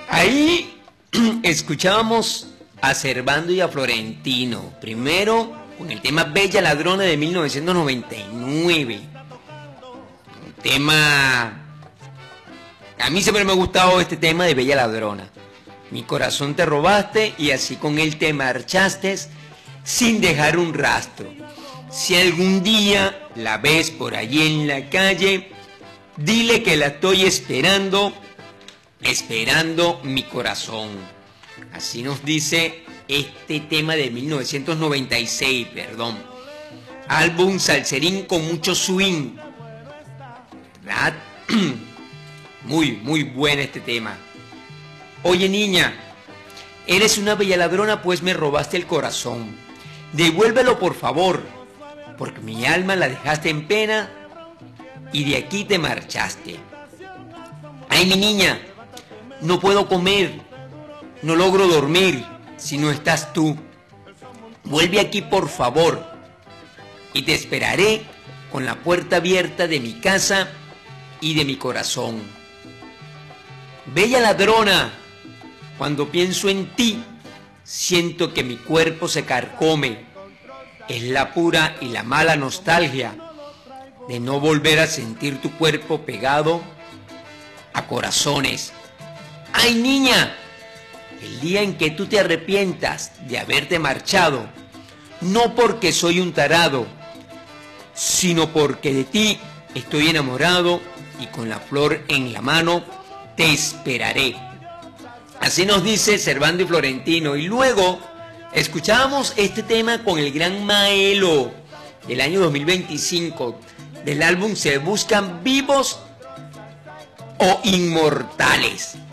Ahí escuchábamos a Servando y a Florentino, primero con el tema Bella Ladrona de 1999. Un tema... A mí siempre me ha gustado este tema de Bella Ladrona. Mi corazón te robaste y así con él te marchaste sin dejar un rastro. Si algún día la ves por allí en la calle, dile que la estoy esperando, esperando mi corazón. Así nos dice este tema de 1996, perdón. Álbum salserín con mucho swing, ¿verdad? Muy bueno este tema. Oye niña, eres una bella ladrona pues me robaste el corazón. Devuélvelo por favor, porque mi alma la dejaste en pena y de aquí te marchaste. Ay mi niña, no puedo comer, no logro dormir si no estás tú. Vuelve aquí por favor y te esperaré con la puerta abierta de mi casa y de mi corazón. Bella ladrona, cuando pienso en ti, siento que mi cuerpo se carcome. Es la pura y la mala nostalgia de no volver a sentir tu cuerpo pegado a corazones. ¡Ay, niña! El día en que tú te arrepientas de haberte marchado, no porque soy un tarado, sino porque de ti estoy enamorado y con la flor en la mano te esperaré. Así nos dice Servando y Florentino. Y luego escuchábamos este tema con el gran Maelo del año 2025 del álbum Se Buscan Vivos o Inmortales.